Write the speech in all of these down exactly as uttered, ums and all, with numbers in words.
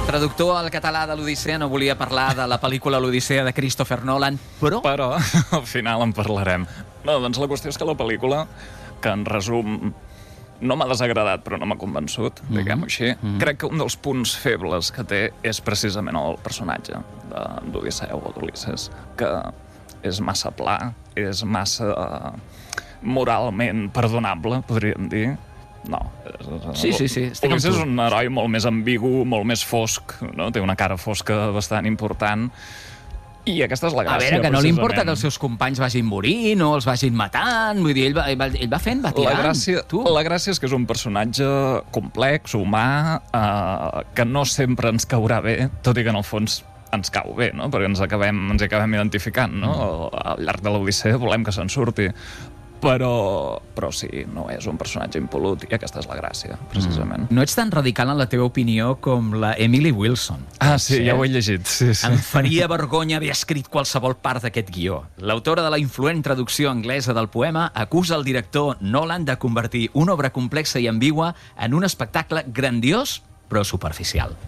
traductor al català de l'Odissea no volia parlar de la pel·lícula L'Odissea de Christopher Nolan, però... Però al final en parlarem. No, doncs la qüestió és que la pel·lícula, que en resum no m'ha desagradat però no m'ha convençut, mm-hmm. diguem-ho així, mm-hmm. crec que un dels punts febles que té és precisament el personatge d'Odisseu o d'Ulisses, que és massa pla, és massa moralment perdonable, podríem dir. No. Sí, sí, sí. Ulisses és un heroi molt més ambigu, molt més fosc, no? Té una cara fosca bastant important. I aquesta és la gràcia, a veure, que no li importa que els seus companys vagin morint o els vagin matant, vull dir, ell va, ell va fent, va tirant. La gràcia, tu. la gràcia és que és un personatge complex, humà, eh, que no sempre ens caurà bé, tot i que en el fons ens cau bé, no? Perquè ens acabem, ens acabem identificant, no? Mm. Al llarg de l'Odissea volem que se'n surti. Però, però sí, no és un personatge impolut i aquesta és la gràcia, precisament. Mm. No ets tan radical en la teva opinió com la Emily Wilson. Ah, sí, ja ho he llegit. Sí, sí. Em faria vergonya haver escrit qualsevol part d'aquest guió. L'autora de la influent traducció anglesa del poema acusa el director Nolan de convertir una obra complexa i ambigua en un espectacle grandiós però superficial.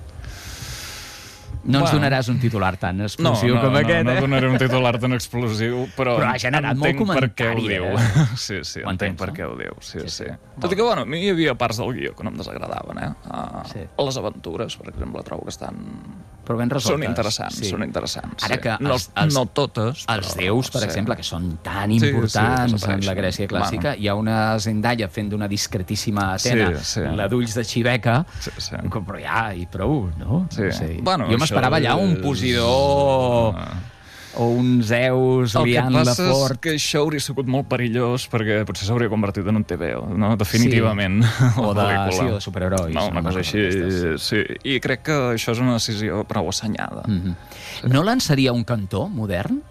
No ens donaràs un titular tan explosiu no, no, com no, aquest, no, eh? no donaré un titular tan explosiu, però, però ha generat molt comentari, per què ho diu. Eh? Sí, sí, ho entenc entens, per no? què ho diu. Sí, sí. sí. sí. Tot i que, bueno, a mi hi havia parts del guió que no em desagradaven, eh? Uh, sí. Les aventures, per exemple, trobo que estan... Però ben resoltes. Són interessants, sí. són interessants. Ara sí. que no, els, els, no totes, però... Els déus, per sí. exemple, que són tan importants sí, sí, en la Grècia clàssica, bueno. Hi ha una Zendaya fent d'una discretíssima Atena, sí, sí. la d'ulls de xiveca, sí, sí. però ja, i prou, no? Sí. No sé. Bueno, jo m'esperava allà un Posidó... o un Zeus liant la fort. El que passa és que això hauria sigut molt perillós perquè potser s'hauria convertit en un T V O, no? Definitivament. Sí. O de, sí, o de superherois. No, una cosa així, sí. I crec que això és una decisió prou assenyada. Mm-hmm. Sí. Nolan seria un cantor modern?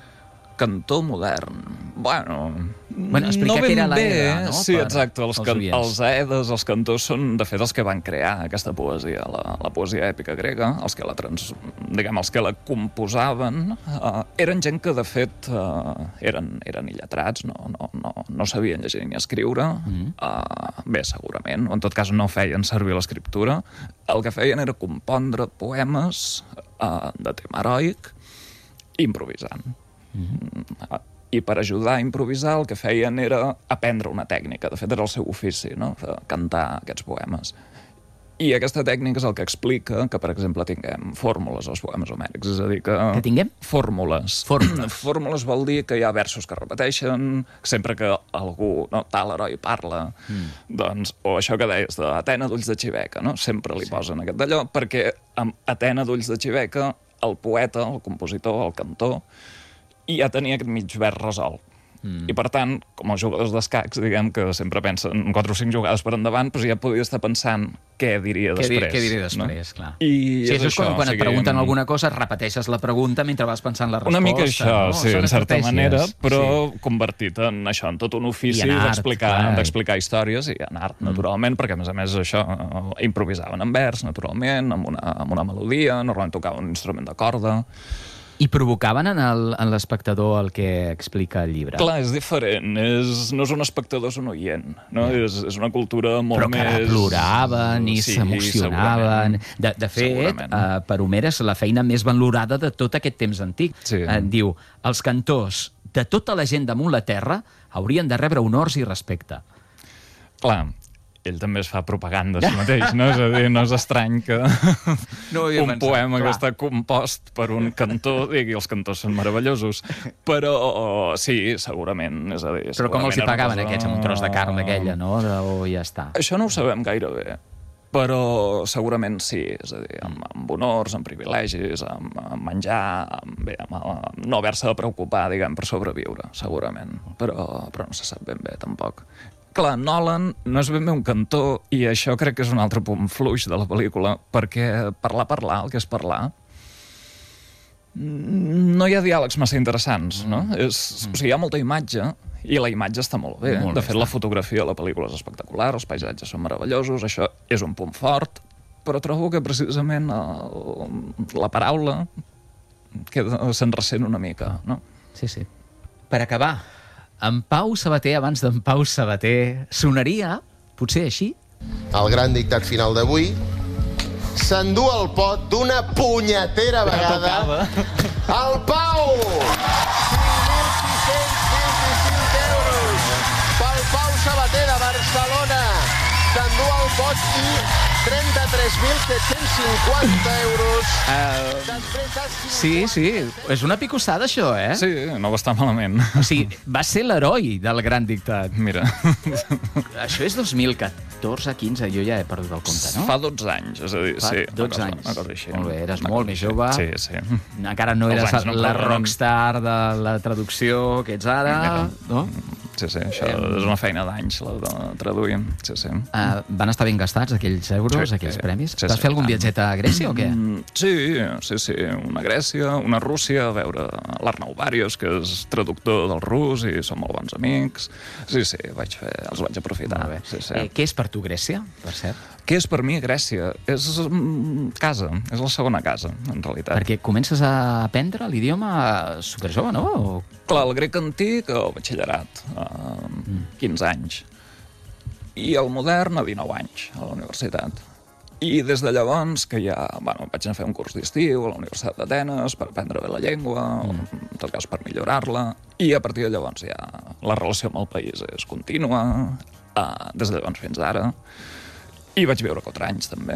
Cantor modern. Bueno, bueno explica no que era bé, l'Aeda, no? Sí, per, exacte. Els, can, els Aedes, els cantors, són de fet els que van crear aquesta poesia, la, la poesia èpica grega, els que la, trans, diguem, els que la composaven, uh, eren gent que, de fet, uh, eren, eren il·letrats, no, no, no, no sabien llegir ni escriure, mm. uh, bé, segurament, o en tot cas no feien servir l'escriptura. El que feien era compondre poemes uh, de tema heroic, improvisant. Mm-hmm. I per ajudar a improvisar el que feien era aprendre una tècnica. De fet, era el seu ofici, no? Cantar aquests poemes. I aquesta tècnica és el que explica que, per exemple, tinguem fórmules als poemes homèrics. És a dir, que... Que tinguem? Fórmules. Fórmules. Fórmules vol dir que hi ha versos que repeteixen, sempre que algú, no, tal heroi parla, mm. doncs, o això que deies d'Atena d'ulls de xiveca, no? Sempre li sí. posen aquest d'allò, perquè amb Atena d'ulls de xiveca el poeta, el compositor, el cantor, i ja tenia aquest mig vers resolt. Mm. I per tant, com els jugadors d'escacs, diguem que sempre pensen quatre o cinc jugades per endavant, però ja podia estar pensant què diria què després. Què diria després, no? Clar. I sí, és és això, com quan o sigui, et pregunten alguna cosa, repeteixes la pregunta mentre vas pensant la resposta. Una mica això, no? sí, Són en certa manera, però sí. convertit en això, en tot un ofici d'explicar d'explicar històries i en art, mm. naturalment, perquè a més a més això, improvisaven en vers, naturalment, amb una, amb una melodia, normalment tocaven un instrument de corda. I provocaven en l'espectador el que explica el llibre? Clar, és diferent. És, no és un espectador, és un oient. No? Yeah. És, és una cultura molt més... Però que ploraven i sí, s'emocionaven. De, de fet, uh, per Homer és la feina més valorada de tot aquest temps antic. Sí. Uh, diu, els cantors de tota la gent damunt la terra haurien de rebre honors i respecte. Clar, ell també es fa propaganda a si mateix, no? És a dir, no és estrany que no un pensat, poema clar. que està compost per un cantor digui els cantors són meravellosos, però sí, segurament, és a dir... Però com els hi pagaven cosa... aquests amb un tros de carn d'aquella, no? O ja està. Això no ho sabem gaire bé, però segurament sí, és a dir, amb, amb honors, amb privilegis, amb, amb menjar, amb, bé, amb, amb no haver-se de preocupar, diguem, per sobreviure, segurament, però, però no se sap ben bé, tampoc. Clar, Nolan no és ben bé un cantor i això crec que és un altre punt fluix de la pel·lícula, perquè parlar, parlar, el que és parlar, no hi ha diàlegs massa interessants, no? Mm. És, o sigui, hi ha molta imatge i la imatge està molt bé. Molt de fet, la fotografia de la pel·lícula és espectacular, els paisatges són meravellosos, això és un punt fort, però trobo que precisament el, la paraula se'n ressent una mica, no? Sí, sí. Per acabar, en Pau Sabater, abans d'en Pau Sabater, sonaria, potser així? El gran dictat final d'avui s'endú el pot d'una punyetera vegada. El Pau! cinc mil sis-cents vint-i-cinc euros pel Pau Sabater de Barcelona. S'endú el pot i trenta-tres mil set-cents cinquanta euros. Uh, sí, sí. És una picossada, això, eh? Sí, no va estar malament. O sigui, va ser l'heroi del Gran Dictat. Mira. Això és dos mil catorze quinze, jo ja he perdut el compte, no? Fa dotze anys, és a dir, Fa sí. dotze cosa, anys. Una cosa així. Molt bé, eres una molt més jove. Sí, sí. Encara no Els eres anys no la corren. rockstar de la traducció que ets ara, no? Sí, sí, això és una feina d'anys, la de traduir. Sí, sí. Uh, van estar ben gastats aquells euros, Sí, aquells sí. premis? Sí, Vas sí, fer algun tant. viatget a Grècia o què? Mm, Sí, sí, sí. Una Grècia, una Rússia, a veure l'Arnau Bàrios, que és traductor del rus i som molt bons amics. Sí, sí, vaig fer, els vaig aprofitar. Molt bé. Sí, sí. Eh, què és per tu Grècia, per cert? Què és per mi Grècia? És mm, casa, és la segona casa, en realitat. Perquè comences a aprendre l'idioma superjove, no? O... Clar, el grec antic, el batxillerat, a quinze anys. I el modern, a dinou anys, a la universitat. I des de llavors, que ja bueno, vaig anar a fer un curs d'estiu a la Universitat d'Atenes per aprendre bé la llengua, mm. en tot cas per millorar-la, i a partir de llavors ja la relació amb el país és contínua, uh, des de llavors fins ara. I vaig viure quatre anys, també.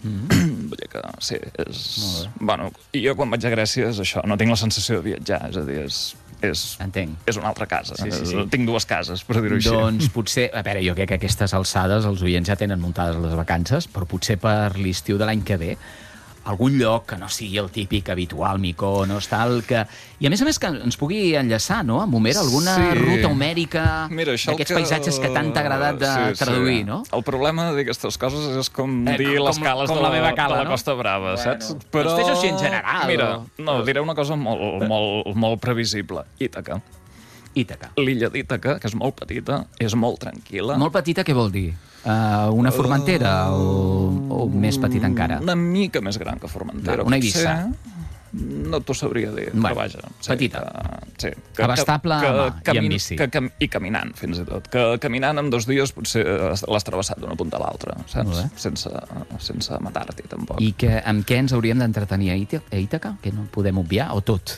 Mm. Vull dir que, sí, és... Bueno, i jo quan vaig a Grècia és això, no tinc la sensació de viatjar, és a dir, és... és Entenc. És una altra casa. Sí, sí, sí. Tinc dues cases, per dir-ho així. Doncs potser... A veure, jo crec que a aquestes alçades els oients ja tenen muntades les vacances, però potser per l'estiu de l'any que ve algun lloc que no sigui el típic habitual, Mykonos, tal, que... I a més a més que ens pugui enllaçar, no?, amb Homer, alguna Sí. ruta homèrica d'aquests que... paisatges que tant t'ha agradat de sí, traduir, sí. no? El problema d'aquestes coses és com Eh, dir com- les cales com de, la la, meva cala, de la no? Costa Brava, Bueno, saps? doncs fes-ho així en general, Mira, o- no, diré una cosa molt, molt, molt previsible. Ítaca. Ítaca. L'illa d'Ítaca, que és molt petita, és molt tranquil·la. Molt petita, què vol dir? Uh, una Formentera o, o més petita encara? Una mica més gran que Formentera. Va, una Eivissa. Potser. No t'ho sabria dir, Bueno, però vaja. Sí, petita. Que, sí, Abastable a mà i en bici. Que, cam, I caminant, fins i tot. Que caminant en dos dies potser l'has travessat d'una punta a l'altra, Molt saps? bé. Sense, sense matar-t'hi, tampoc. I que, amb què ens hauríem d'entretenir a Ítaca, a Ítaca? Que no podem obviar? O tot?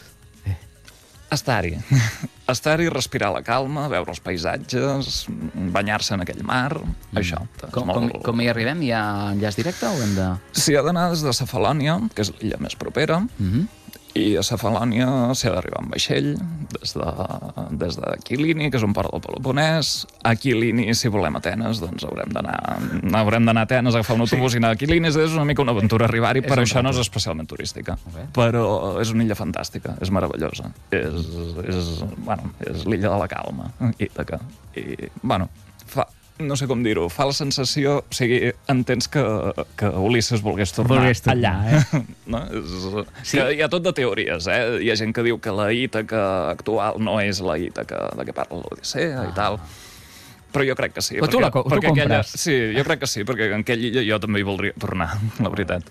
Estar-hi. Estar-hi, respirar la calma, veure els paisatges, banyar-se en aquell mar, mm. això. Com, com, com hi arribem? Hi ha enllaç directe o hem de... S'hi ha d'anar des de Cefalònia, que és l'illa més propera, Mm-hmm. i a Cefalònia s'hi ha d'arribar amb vaixell, des de, des de Quilini, que és un port del Peloponès. A Quilini, si volem Atenes, doncs haurem d'anar haurem d'anar a Atenes, agafar un autobús sí. i anar a Quilini. És una mica una aventura arribar-hi, però això rato. No és especialment turística. Okay. Però és una illa fantàstica, és meravellosa. És, és, bueno, és l'illa de la calma, Ítaca. I, bueno, fa... no sé com dir-ho, fa la sensació, o sigui, entens que, que Ulisses volgués tornar volgués tornar. allà, eh? No? És, sí? Que hi ha tot de teories, eh? Hi ha gent que diu que la Ítaca actual no és la Ítaca de què parla l'Odissea ah. i tal, però jo crec que sí. Però tu, la, tu compres. Aquella, sí, jo crec que sí, perquè en aquella illa jo també hi voldria tornar, la veritat.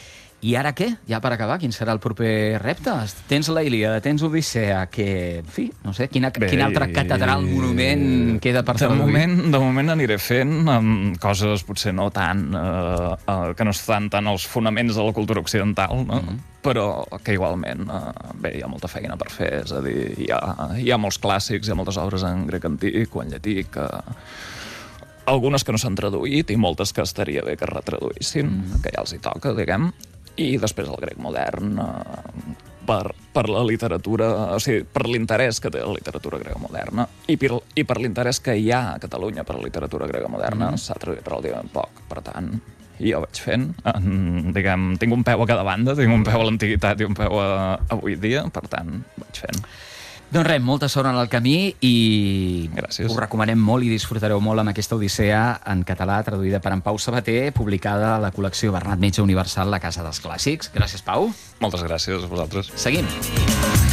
I ara què? Ja per acabar, quin serà el proper repte? Tens la Ilíada, tens Odissea, que, en fi, no sé, quina, Bé, quina altra catedral, monument queda per traduir? De moment, de moment aniré fent um, coses potser no tan... Uh, uh, que no estan tant als fonaments de la cultura occidental, no? Mm-hmm. Però que igualment, uh, bé, hi ha molta feina per fer, és a dir, hi ha, hi ha molts clàssics, hi ha moltes obres en grec antic o en llatí que... Algunes que no s'han traduït i moltes que estaria bé que es retraduïssin, mm. que ja els hi toca, diguem. I després el grec modern, eh, per, per la literatura, o sigui, per l'interès que té la literatura grega moderna i per, i per l'interès que hi ha a Catalunya per la literatura grega moderna, mm. s'ha traduït relativament poc. Per tant, jo vaig fent, en, diguem, tinc un peu a cada banda, tinc un peu a l'antiguitat i un peu a, a avui dia, per tant, vaig fent. Doncs res, molta sort en el camí i Gràcies. Us recomanem molt i disfrutareu molt amb aquesta Odissea en català, traduïda per en Pau Sabater, publicada a la col·lecció Bernat Metge Universal, la Casa dels Clàssics. Gràcies, Pau. Moltes gràcies a vosaltres. Seguim.